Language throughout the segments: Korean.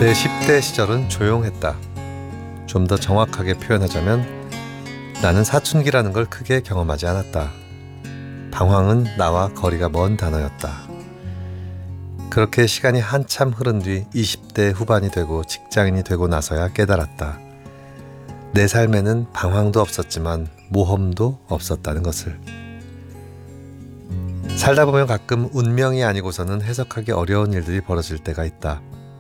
내 10대 시절은 조용했다. 좀 더 정확하게 표현하자면 나는 사춘기라는 걸 크게 경험하지 않았다. 방황은 나와 거리가 먼 단어였다. 그렇게 시간이 한참 흐른 뒤 20대 후반이 되고 직장인이 되고 나서야 깨달았다. 내 삶에는 방황도 없었지만 모험도 없었다는 것을. 살다 보면 가끔 운명이 아니고서는 해석하기 어려운 일들이 벌어질 때가 있다.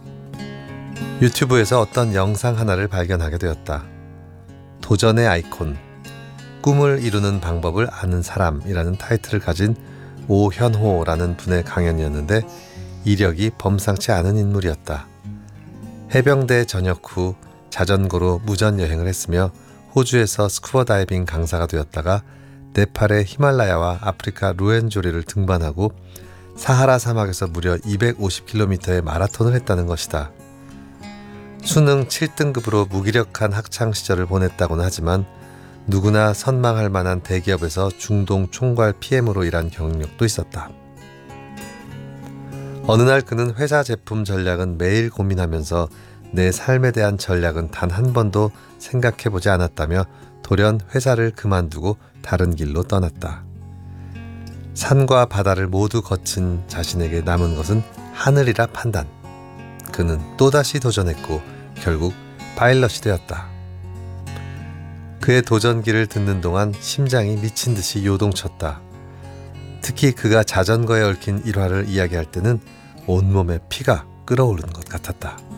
유튜브에서 어떤 영상 하나를 발견하게 되었다. 도전의 아이콘, 꿈을 이루는 방법을 아는 사람이라는 타이틀을 가진 오현호라는 분의 강연이었는데 이력이 범상치 않은 인물이었다. 해병대 전역 후 자전거로 무전여행을 했으며 호주에서 스쿠버 다이빙 강사가 되었다가 네팔의 히말라야와 아프리카 루엔조리를 등반하고 사하라 사막에서 무려 250km의 마라톤을 했다는 것이다. 수능 7등급으로 무기력한 학창시절을 보냈다고는 하지만 누구나 선망할 만한 대기업에서 중동 총괄 PM으로 일한 경력도 있었다. 어느 날 그는 회사 제품 전략은 매일 고민하면서 내 삶에 대한 전략은 단 한 번도 생각해보지 않았다며 돌연 회사를 그만두고 다른 길로 떠났다. 산과 바다를 모두 거친 자신에게 남은 것은 하늘이라 판단. 그는 또다시 도전했고 결국 파일럿이 되었다. 그의 도전기를 듣는 동안 심장이 미친 듯이 요동쳤다. 특히 그가 자전거에 얽힌 일화를 이야기할 때는 온몸에 피가 끓어오르는 것 같았다.